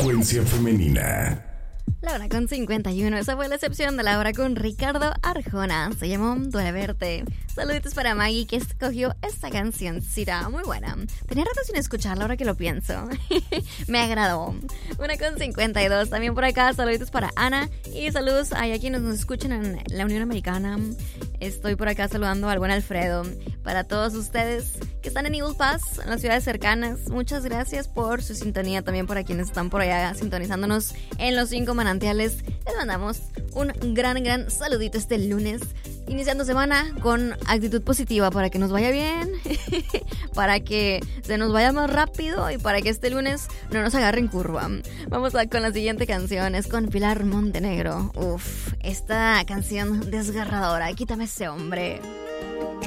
Frecuencia femenina. La hora con 51, esa fue la excepción de la hora con Ricardo Arjona. Se llamó Duele Verte. Saluditos para Maggie, que escogió esta cancioncita muy buena. Tenía rato sin escucharla ahora que lo pienso. Me agradó. 1:52. También por acá, saluditos para Ana. Y saludos a quienes nos escuchan en la Unión Americana. Estoy por acá saludando al buen Alfredo. Para todos ustedes que están en Eagle Pass, en las ciudades cercanas, muchas gracias por su sintonía. También para quienes están por allá sintonizándonos en los 5 manantiales, les mandamos un gran saludito este lunes, iniciando semana con actitud positiva para que nos vaya bien, para que se nos vaya más rápido y para que este lunes no nos agarre en curva. Vamos con la siguiente canción, es con Pilar Montenegro. Esta canción desgarradora, Quítame ese hombre.